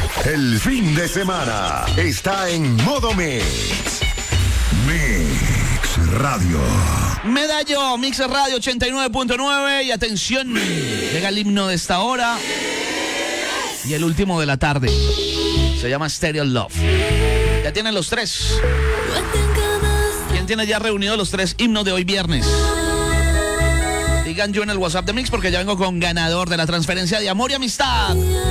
El fin de semana está en modo Mix. Mix Radio. Medallo, Mix Radio 89.9. Y atención, llega el himno de esta hora y el último de la tarde. Se llama Stereo Love. Ya tienen los tres. ¿Quién tiene ya reunidos los tres himnos de hoy viernes? Digan yo en el WhatsApp de Mix porque ya vengo con ganador de la transferencia de amor y amistad.